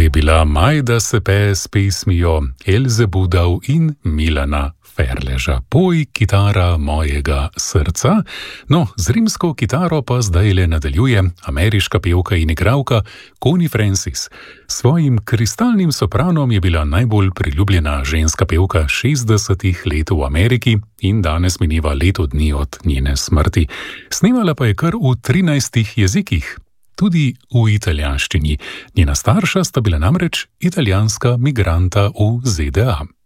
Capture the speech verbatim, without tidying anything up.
je bila Majda Sepe s pesmijo Elze Budov in Milana Ferleža. Poj, kitara mojega srca. No, z rimsko kitaro pa zdaj le nadaljuje ameriška pevka in igralka Connie Francis. Svojim kristalnim sopranom je bila najbolj priljubljena ženska pevka šestdesetih let v Ameriki in danes mineva leto dni od njene smrti. Snemala pa je kar v trinajstih jezikih. Tudi v italijanščini. Njena starša sta bila namreč italijanska migranta v Z D A.